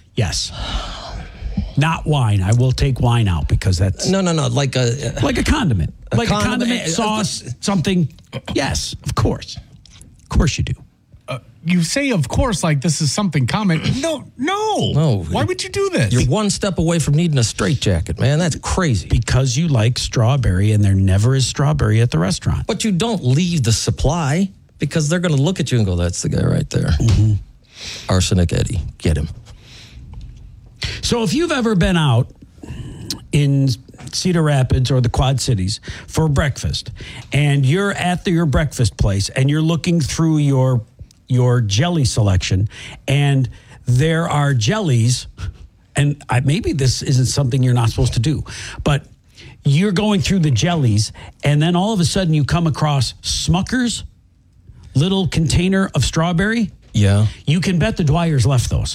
Yes. Not wine. I will take wine out because that's... No. Like a condiment. Like a condiment, sauce, something. Yes, of course. Of course you do. You say, of course, like this is something common. No. Why would you do this? You're one step away from needing a straitjacket, man. That's crazy. Because you like strawberry and there never is strawberry at the restaurant. But you don't leave the supply because they're going to look at you and go, that's the guy right there. Mm-hmm. Arsenic Eddie. Get him. So if you've ever been out in Cedar Rapids or the Quad Cities for breakfast and you're at your breakfast place and you're looking through your jelly selection and there are jellies, and maybe this isn't something you're not supposed to do, but you're going through the jellies and then all of a sudden you come across Smucker's little container of strawberry. Yeah. You can bet the Dwyer's left those.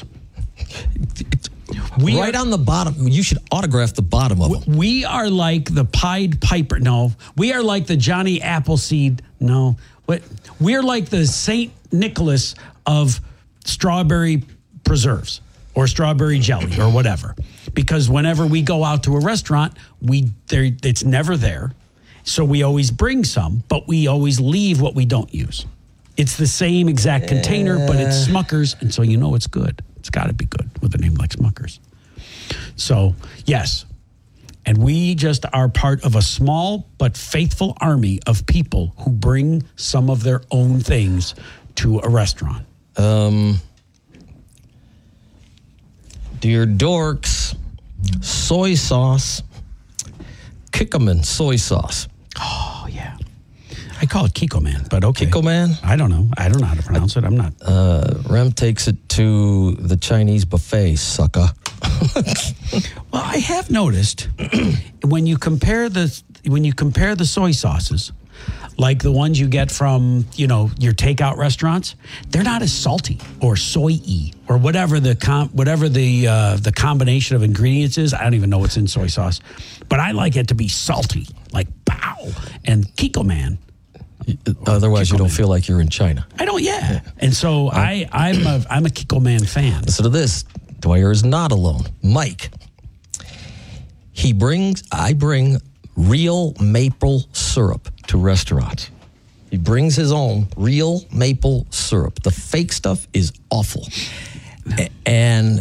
Right on the bottom. You should autograph the bottom of them. We are like the Pied Piper. No. We are like the Johnny Appleseed. No. We're like the St. Nicholas of strawberry preserves or strawberry jelly or whatever. Because whenever we go out to a restaurant, it's never there. So we always bring some, but we always leave what we don't use. It's the same exact container, but it's Smucker's, and so you know it's good. It's got to be good with a name like Smucker's. So, yes. And we just are part of a small but faithful army of people who bring some of their own things to a restaurant. Dear Dorks, soy sauce, Kikkoman soy sauce. Oh, yeah. I call it Kiko Man, but okay. Kiko Man? I don't know. I don't know how to pronounce it. I'm not. Rem takes it to the Chinese buffet, sucker. Well, I have noticed when you compare the soy sauces, like the ones you get from, your takeout restaurants, they're not as salty or soy-y or whatever the combination of ingredients is. I don't even know what's in soy sauce, but I like it to be salty, like pow. And Kiko Man. Otherwise, you don't feel like you're in China. I don't. Yeah. And so I'm a Kiko Man fan. Listen to this. Dwyer is not alone. Mike. I bring real maple syrup to restaurants. He brings his own real maple syrup. The fake stuff is awful. And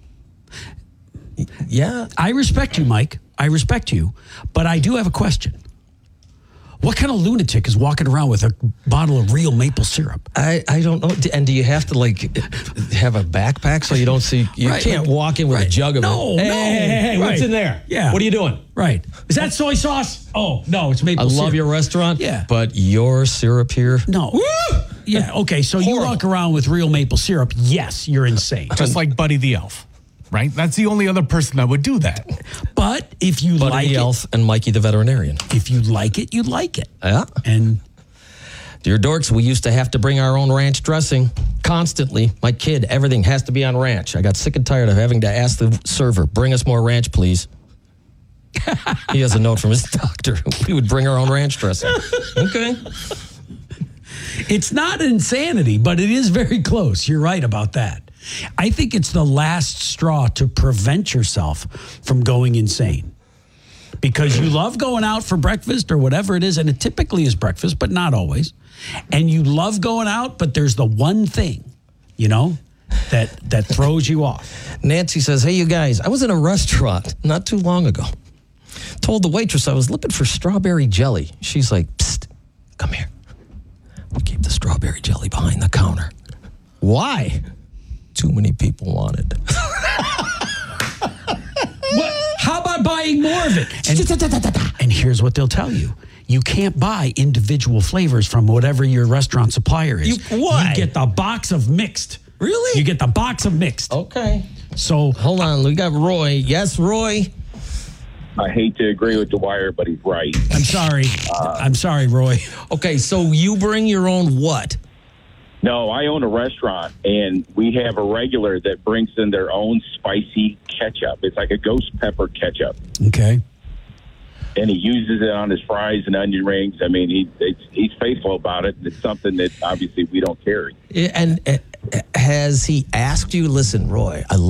yeah. I respect you, Mike. I respect you. But I do have a question. What kind of lunatic is walking around with a bottle of real maple syrup? I don't know. And do you have to have a backpack so you don't see? You can't walk in with a jug of it. Hey, what's in there? Yeah. What are you doing? Right. Is that soy sauce? Oh, no, it's maple syrup. I love your restaurant. Yeah. But your syrup here? No. Woo! Yeah, okay, so you walk around with real maple syrup. Yes, you're insane. Just like Buddy the Elf. Right? That's the only other person that would do that. But if you Buddy like the Elf and Mikey the Veterinarian. If you like it, you like it. Yeah. And dear Dorks, we used to have to bring our own ranch dressing constantly. My kid, everything has to be on ranch. I got sick and tired of having to ask the server, bring us more ranch, please. He has a note from his doctor. We would bring our own ranch dressing. Okay. It's not insanity, but it is very close. You're right about that. I think it's the last straw to prevent yourself from going insane. Because you love going out for breakfast or whatever it is, and it typically is breakfast, but not always. And you love going out, but there's the one thing, that throws you off. Nancy says, hey, you guys, I was in a restaurant not too long ago. Told the waitress I was looking for strawberry jelly. She's like, psst, come here. We keep the strawberry jelly behind the counter. Why? Too many people wanted. What? How about buying more of it? And here's what they'll tell you. You can't buy individual flavors from whatever your restaurant supplier is. Why? You get the box of mixed. Really? You get the box of mixed. Okay. So hold on. We got Roy. Yes, Roy? I hate to agree with Dwyer, but he's right. I'm sorry. I'm sorry, Roy. Okay, so you bring your own what? No, I own a restaurant, and we have a regular that brings in their own spicy ketchup. It's like a ghost pepper ketchup. Okay. And he uses it on his fries and onion rings. I mean, he's faithful about it. It's something that obviously we don't carry. And has he asked you, listen, Roy, I